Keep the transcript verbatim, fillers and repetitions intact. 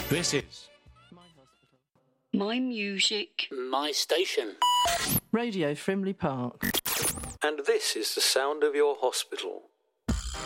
This is My music. My station. Radio Frimley Park. And this is the sound of your hospital.